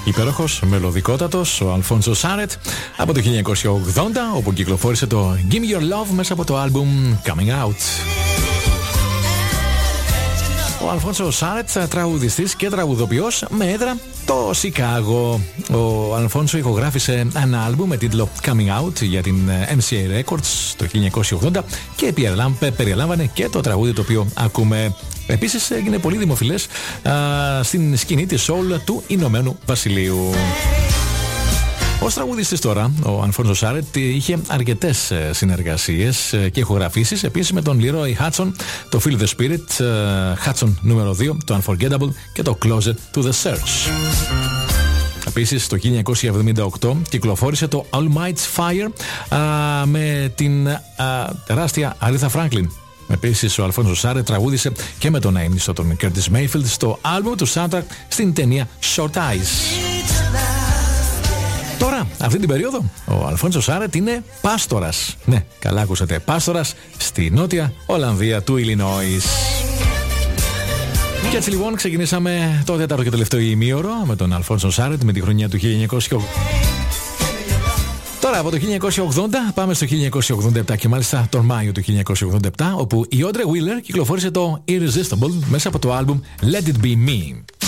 Υπέροχος, μελωδικότατος, ο Αλφόνσο Σάρετ από το 1980, όπου κυκλοφόρησε το Give Me Your Love μέσα από το άλμπουμ Coming Out. Ο Αλφόνσο Σάρετ, τραγουδιστής και τραγουδοποιός με έδρα το Σικάγο. Ο Αλφόνσο ηχογράφησε ένα άλμπουμ με τίτλο Coming Out για την MCA Records το 1980 και περιέλαμβανε και το τραγούδι το οποίο ακούμε. Επίσης έγινε πολύ δημοφιλές στην σκηνή της soul του Ηνωμένου Βασιλείου. Ως τραγουδιστής τώρα, ο Αλφόνσο Σάρετ είχε αρκετές συνεργασίες και ηχογραφήσεις, επίσης με τον Leroy Hudson, το Feel the Spirit, Hudson νούμερο 2, το Unforgettable και το Closer to the Search. Επίσης το 1978 κυκλοφόρησε το All Might's Fire με την τεράστια Aretha Franklin. Επίσης ο Αλφόνσο Σάρετ τραγούδισε και με τον αείμνηστο τον Curtis Mayfield στο άλμπουμ του soundtrack στην ταινία Short Eyes. Τώρα, αυτή την περίοδο, ο Αλφόνσο Σάρετ είναι πάστορας. Ναι, καλά ακούσατε, πάστορας στη νότια Ολλανδία του Illinois. Και έτσι λοιπόν ξεκινήσαμε το τέταρτο και τελευταίο ημίωρο με τον Αλφόνσο Σάρετ με τη χρονιά του 1980. Τώρα από το 1980 πάμε στο 1987 και μάλιστα τον Μάιο του 1987, όπου η Audrey Wheeler κυκλοφόρησε το Irresistible μέσα από το άλμπουμ Let It Be Me.